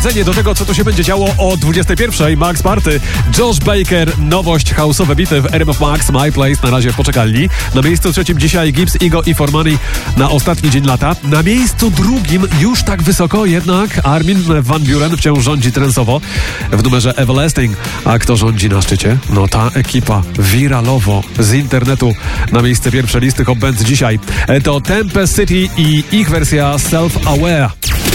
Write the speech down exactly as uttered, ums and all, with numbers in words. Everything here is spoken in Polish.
wprowadzenie do tego, co tu się będzie działo o dwudziestej pierwszej. Max Party, Josh Baker, nowość house'owe bity w R M F Max, My Place na razie w poczekalni. Na miejscu trzecim dzisiaj Gibbs, Igo i Formani na ostatni dzień lata. Na miejscu drugim już tak wysoko jednak Armin van Buuren wciąż rządzi trensowo w numerze Everlasting. A kto rządzi na szczycie? No ta ekipa wiralowo z internetu na miejsce pierwsze listy Hot Bands dzisiaj. To Tempest City i ich wersja Self Aware.